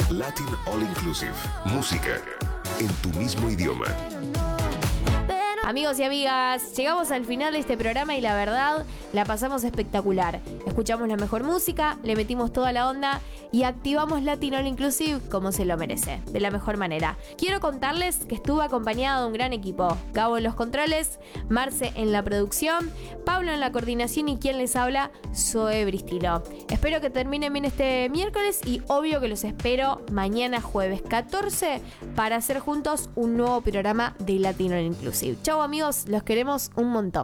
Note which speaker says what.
Speaker 1: Latin All Inclusive. Música en tu mismo idioma.
Speaker 2: Amigos y amigas, llegamos al final de este programa y la verdad, la pasamos espectacular. Escuchamos la mejor música, le metimos toda la onda y activamos Latin All Inclusive como se lo merece, de la mejor manera. Quiero contarles que estuve acompañado de un gran equipo. Gabo en los controles, Marce en la producción, Pablo en la coordinación y quien les habla, Zoe Bristilo. Espero que terminen bien este miércoles y obvio que los espero mañana jueves 14 para hacer juntos un nuevo programa de Latin All Inclusive. Chau amigos, los queremos un montón.